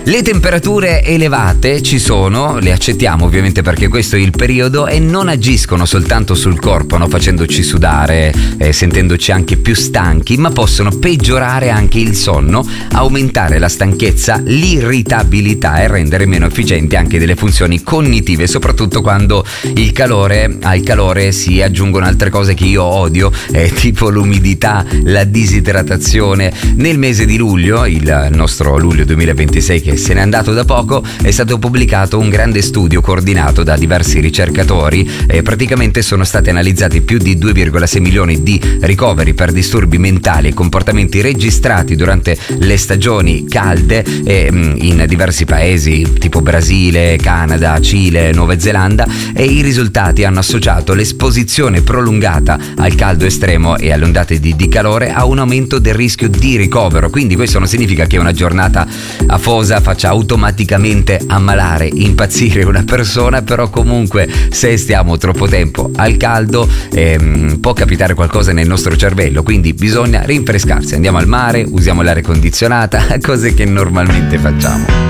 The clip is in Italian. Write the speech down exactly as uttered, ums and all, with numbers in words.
Le temperature elevate ci sono, le accettiamo ovviamente perché questo è il periodo, e non agiscono soltanto sul corpo, no? Facendoci sudare, eh, sentendoci anche più stanchi, ma possono peggiorare anche il sonno, aumentare la stanchezza, l'irritabilità e rendere meno efficienti anche delle funzioni cognitive, soprattutto quando il calore, al calore si aggiungono altre cose che io odio, eh, tipo l'umidità, la disidratazione. Nel mese di luglio, il nostro luglio duemilaventisei che se n'è andato da poco, è stato pubblicato un grande studio coordinato da diversi ricercatori e praticamente sono stati analizzati più di due virgola sei milioni di ricoveri per disturbi mentali e comportamenti registrati durante le stagioni calde e, in diversi paesi tipo Brasile, Canada, Cile, Nuova Zelanda, e i risultati hanno associato l'esposizione prolungata al caldo estremo e alle ondate di, di calore a un aumento del rischio di ricovero. Quindi questo non significa che una giornata afosa faccia automaticamente ammalare, impazzire una persona, però comunque se stiamo troppo tempo al caldo ehm, può capitare qualcosa nel nostro cervello, quindi bisogna rinfrescarsi, andiamo al mare, usiamo l'aria condizionata, cose che normalmente facciamo.